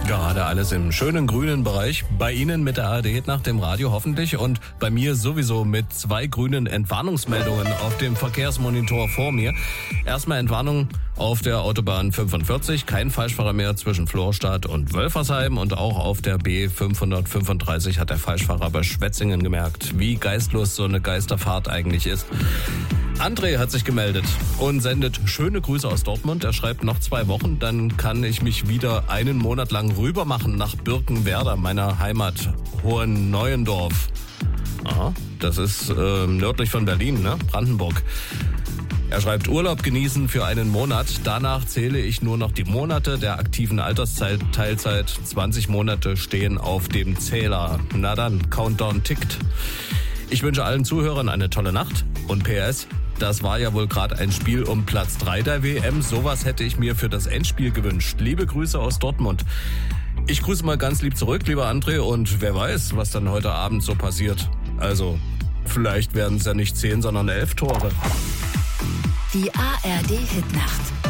Gerade alles im schönen grünen Bereich. Bei Ihnen mit der ARD nach dem Radio hoffentlich und bei mir sowieso mit 2 grünen Entwarnungsmeldungen auf dem Verkehrsmonitor vor mir. Erstmal Entwarnung auf der Autobahn 45, kein Falschfahrer mehr zwischen Florstadt und Wölfersheim und auch auf der B535 hat der Falschfahrer bei Schwetzingen gemerkt, wie geistlos so eine Geisterfahrt eigentlich ist. André hat sich gemeldet und sendet schöne Grüße aus Dortmund. Er schreibt noch 2 Wochen, dann kann ich mich wieder einen Monat lang rüber machen nach Birkenwerder, meiner Heimat Hohenneuendorf. Aha, das ist nördlich von Berlin, ne? Brandenburg. Er schreibt Urlaub genießen für einen Monat. Danach zähle ich nur noch die Monate der aktiven Altersteilzeit. 20 Monate stehen auf dem Zähler. Na dann, Countdown tickt. Ich wünsche allen Zuhörern eine tolle Nacht und PS, das war ja wohl gerade ein Spiel um Platz 3 der WM. Sowas hätte ich mir für das Endspiel gewünscht. Liebe Grüße aus Dortmund. Ich grüße mal ganz lieb zurück, lieber André, und wer weiß, was dann heute Abend so passiert. Also, vielleicht werden es ja nicht 10, sondern 11 Tore. Die ARD Hitnacht.